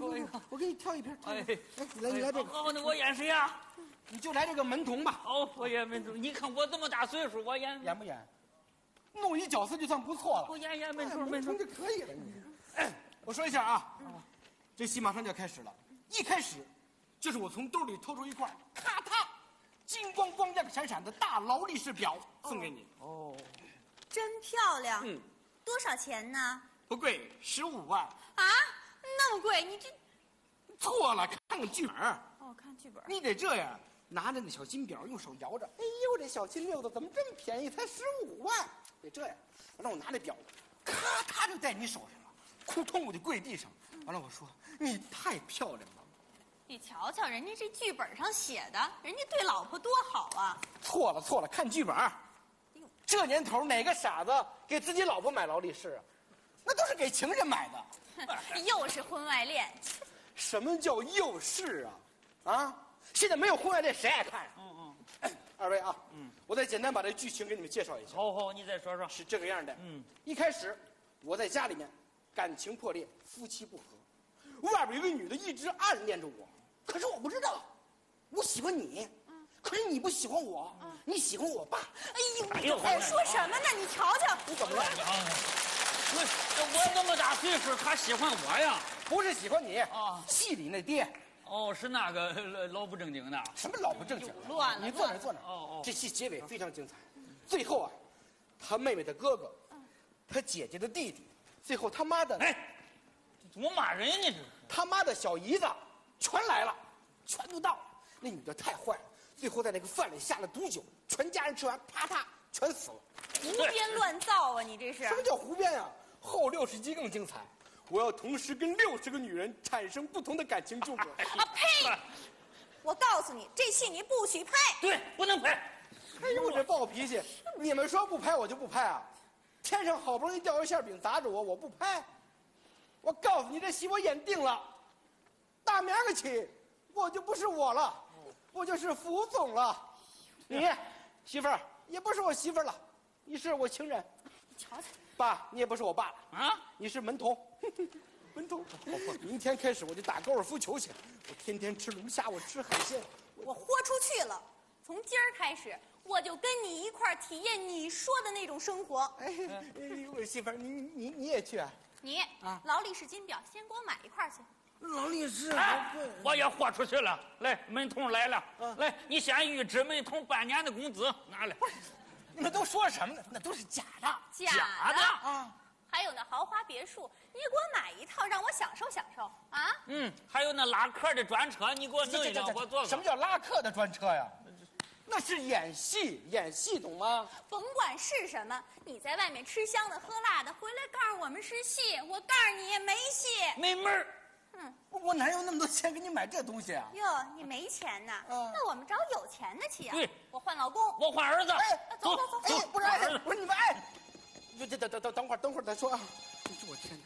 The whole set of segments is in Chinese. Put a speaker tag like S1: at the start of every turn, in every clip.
S1: 可以。
S2: 我给你挑一瓶。
S1: 哎，
S2: 你来这个。
S1: 好，那我演谁呀？
S2: 你就来这个门童吧。
S1: 哦，我演门童。你看我这么大岁数，我演
S2: 不演？弄一角色就算不错了。
S1: 我演门童，
S2: 门童就可以了。你，我说一下啊，这戏马上就要开始了。一开始，就是我从兜里掏出一块，咔嗒，金光光、亮闪闪的大劳力士表送给你。
S1: 哦，
S3: 真漂亮。
S2: 嗯，
S3: 多少钱呢？
S2: 不贵，15万。
S3: 啊，那么贵？你这
S2: 错了，看看剧本。
S3: 哦，看剧本。
S2: 你得这样，拿着那小金表，用手摇着。哎呦，这小金溜子怎么这么便宜？才15万。得这样，让我拿这表，咔嗒就戴你手上了，扑通我就跪地上。完了，我说你太漂亮了。
S3: 你瞧瞧，人家这剧本上写的，人家对老婆多好啊！
S2: 错了，看剧本。这年头哪个傻子给自己老婆买劳力士啊？那都是给情人买的。
S3: 又是婚外恋。
S2: 什么叫又是啊？啊，现在没有婚外恋谁爱看啊？二位啊，我再简单把这剧情给你们介绍一下。
S1: 好，你再说说。
S2: 是这个样的。一开始我在家里面感情破裂，夫妻不和，外边有个女的一直暗恋着我，可是我不知道，我喜欢你，可是你不喜欢我，你喜欢我爸。
S3: 哎呦，还说什么呢？你瞧瞧，
S2: 你怎么了？
S1: 我这么大岁数，他喜欢我呀？
S2: 不是喜欢你
S1: 啊，
S2: 戏里那爹。
S1: 哦，是那个老不正经的。
S2: 什么老不正经？
S3: 乱了！
S2: 你坐那。这戏结尾非常精彩，最后啊，他妹妹的哥哥，他姐姐的弟弟，最后他妈的，
S1: 怎么骂人呢？这是
S2: 他妈的小姨子，全来了，全都到了。那女的太坏了，最后在那个饭里下了毒酒，全家人吃完，啪啪全死了。
S3: 胡编乱造啊！你这是
S2: 什么叫胡编啊？后60集更精彩。我要同时跟60个女人产生不同的感情纠葛。
S3: 啊呸！我告诉你，这戏你不许拍。
S1: 对，不能拍。
S2: 哎呦，我这暴脾气！你们说不拍我就不拍啊？天上好不容易掉一馅饼砸着我，我不拍。我告诉你，这戏我演定了，大明儿个起，我就不是我了，我就是副总了。你媳妇儿也不是我媳妇儿了，你是我情人。
S3: 你瞧瞧。
S2: 爸，你也不是我爸了
S1: 啊！
S2: 你是门童，门童。明天开始我就打高尔夫球去，我天天吃龙虾，我吃海鲜，
S3: 我豁出去了。从今儿开始，我就跟你一块儿体验你说的那种生活。
S2: 我媳妇儿，你也去啊？
S3: 你劳力士金表，先给我买一块去。
S2: 劳力士，
S1: 我也豁出去了。来，门童来了，来，你先预支门童半年的工资，拿来。
S2: 你们都说什么呢？那都是假的，
S3: 假的
S2: 啊！
S3: 还有那豪华别墅，你给我买一套，让我享受享受啊！
S1: 还有那拉客的专车，你给我弄一辆，我坐。
S2: 什么叫拉客的专车呀？那是演戏，懂吗？
S3: 甭管是什么，你在外面吃香的喝辣的，回来告诉我们是戏，我告诉你没戏，
S1: 没门儿。
S2: 我哪有那么多钱给你买这东西啊？
S3: 哟，你没钱呐？那我们找有钱的去啊！
S1: 对，
S3: 我换老公，
S1: 我换儿子。
S3: 走。
S2: 不是你们等会儿再说啊！哎呦我天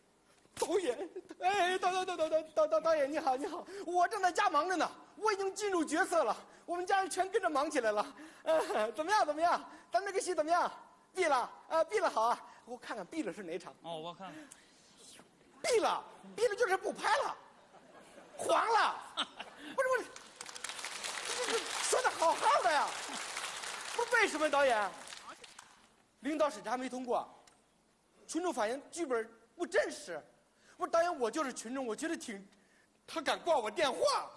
S2: 哪！导演你好，我正在家忙着呢，我已经进入角色了，我们家人全跟着忙起来了。怎么样？咱这个戏怎么样？闭了好啊！我看看闭了是哪场？
S1: 哦，我看看。
S2: 闭了就是不拍了，黄了。不是，这说的好好的呀，不是为什么导演？领导审查没通过，群众反映剧本不真实。不是导演，我就是群众，我觉得他敢挂我电话。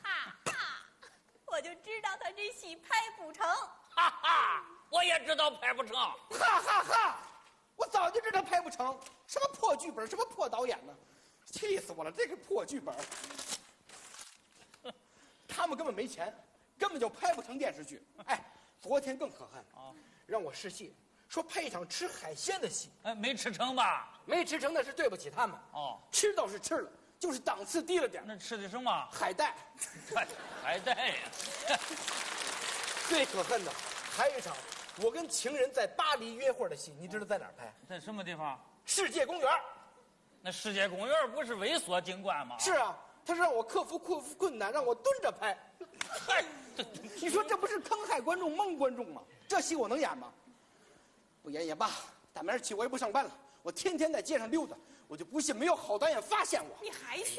S3: 我就知道他这戏拍不成。
S1: 我也知道拍不成。
S2: 我早就知道拍不成，什么破剧本，什么破导演呢？气死我了！这个破剧本，他们根本没钱，根本就拍不成电视剧。昨天更可恨让我试戏，说拍一场吃海鲜的戏，
S1: 没吃成吧？
S2: 没吃成那是对不起他们。吃倒是吃了，就是档次低了点。
S1: 那吃的什么？
S2: 海带。
S1: 海带呀！
S2: 最可恨的还有一场。我跟情人在巴黎约会的戏，你知道在哪儿拍？
S1: 在什么地方？
S2: 世界公园。
S1: 那世界公园不是猥琐景观吗？
S2: 是啊，他是让我克服困难，让我蹲着拍。你说这不是坑害观众、蒙观众吗？这戏我能演吗？不演也罢，大明儿起我也不上班了，我天天在街上溜达，我就不信没有好导演发现我。
S3: 你还去？